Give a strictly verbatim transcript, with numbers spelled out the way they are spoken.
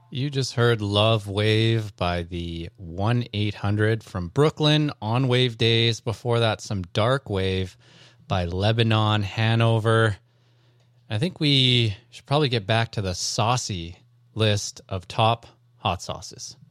You just heard Love Wave by the one eight hundred from Brooklyn on Wave Days. Before that, some Dark Wave by Lebanon Hanover. I think we should probably get back to the saucy list of top hot sauces.